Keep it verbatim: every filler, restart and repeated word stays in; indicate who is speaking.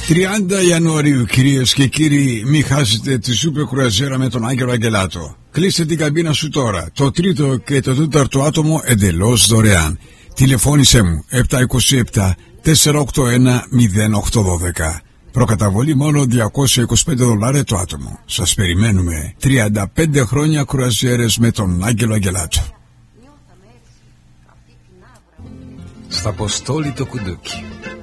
Speaker 1: τριάντα Ιανουαρίου, κυρίες και κύριοι, μην χάσετε τη σούπερ κρουαζιέρα με τον Άγγελο Αγγελάτο. Κλείστε την καμπίνα σου τώρα. Το τρίτο και το τέταρτο άτομο εντελώς δωρεάν. Τηλεφώνησέ μου επτά είκοσι επτά τετρακόσια ογδόντα ένα μηδέν οκτώ δώδεκα. Προκαταβολή μόνο διακόσια είκοσι πέντε δολάρια το άτομο. Σας περιμένουμε. τριάντα πέντε χρόνια κρουαζιέρες με τον Άγγελο Αγγελάτο.
Speaker 2: Στα Αποστόλη το Κουντούκι.